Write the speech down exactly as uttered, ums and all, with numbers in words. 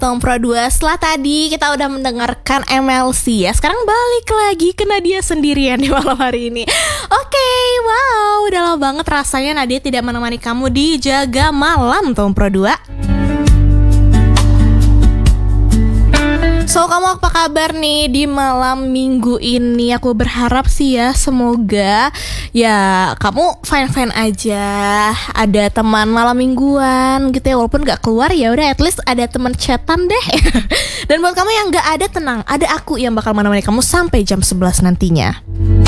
Tom Pro dua, setelah tadi kita udah mendengarkan M L C ya, sekarang balik lagi ke Nadia sendirian di malam hari ini. Oke, okay, wow, udah lama banget rasanya Nadia tidak menemani kamu di Jaga Malam Tom Pro dua. So, kamu apa kabar nih di malam minggu ini? Aku berharap sih ya, semoga ya kamu fine-fine aja. Ada teman malam mingguan gitu ya, walaupun gak keluar ya udah at least ada teman chatan deh. Dan buat kamu yang gak ada, tenang, ada aku yang bakal menemani kamu sampai jam sebelas nantinya.